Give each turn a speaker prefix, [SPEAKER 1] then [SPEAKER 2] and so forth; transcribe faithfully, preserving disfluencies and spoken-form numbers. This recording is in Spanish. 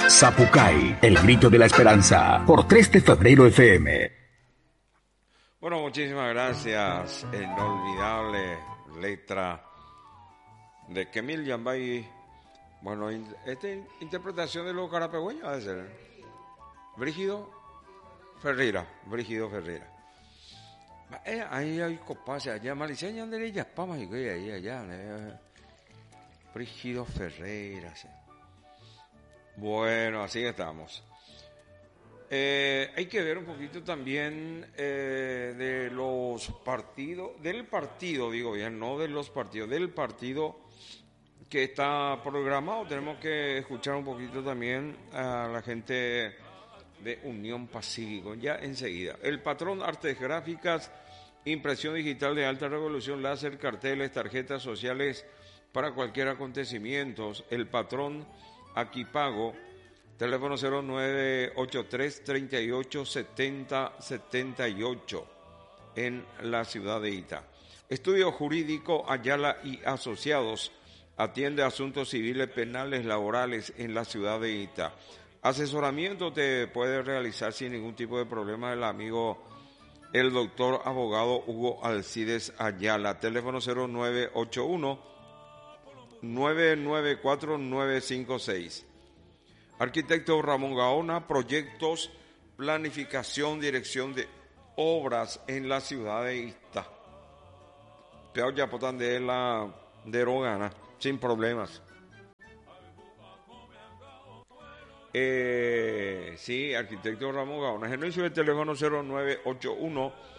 [SPEAKER 1] Zapucay, el grito de la esperanza, por tres de febrero F M.
[SPEAKER 2] Bueno, muchísimas gracias. Inolvidable letra de Kemil Yambay. Bueno, esta interpretación de los carapegüeños ha de ser Brígido Ferreira, Brígido Ferreira. Eh, ahí hay copas, allá Maliseña, donde ella Pama y ahí, allá. Eh. Brígido Ferreira. Sí. Bueno, así estamos. Eh, hay que ver un poquito también eh, de los partidos, del partido, digo bien, no de los partidos, del partido que está programado. Tenemos que escuchar un poquito también a la gente de Unión Pacífico, ya enseguida. El patrón, artes gráficas, impresión digital de alta resolución, láser, carteles, tarjetas sociales para cualquier acontecimiento. El patrón, aquí pago. Teléfono cero nueve ocho tres, treinta y ocho, setenta, setenta y ocho en la ciudad de Ita. Estudio Jurídico Ayala y Asociados atiende asuntos civiles, penales, laborales en la ciudad de Ita. Asesoramiento te puede realizar sin ningún tipo de problema el amigo, el doctor abogado Hugo Alcides Ayala. Teléfono cero nueve ocho uno, nueve nueve cuatro, nueve cinco seis. Arquitecto Ramón Gaona, proyectos, planificación, dirección de obras en la ciudad de Ita. Peor ya potan de la de Rogana, sin problemas. Eh, sí, arquitecto Ramón Gaona. Gerencia de teléfono cero nueve ocho uno,